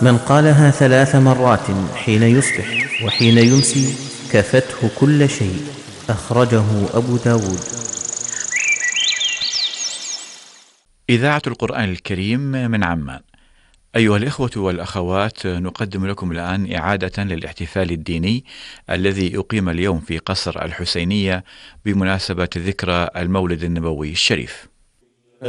من قالها 3 مرات حين يصبح وحين يمسي كفته كل شيء. أخرجه أبو داود. إذاعة القرآن الكريم من عمان. أيها الإخوة والأخوات، نقدم لكم الآن إعادة للاحتفال الديني الذي أقيم اليوم في قصر الحسينية بمناسبة ذكرى المولد النبوي الشريف.